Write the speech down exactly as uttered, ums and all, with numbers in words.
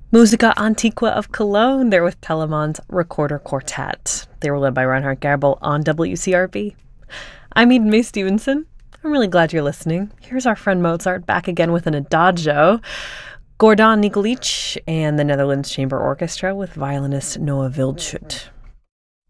Musica Antiqua of Cologne, there with Telemann's Recorder Quartet. They were led by Reinhard Gabel on W C R B. I'm Eden Mae Stevenson. I'm really glad you're listening. Here's our friend Mozart back again with an adagio. Gordon Nikolic and the Netherlands Chamber Orchestra with violinist Noah Wildschut.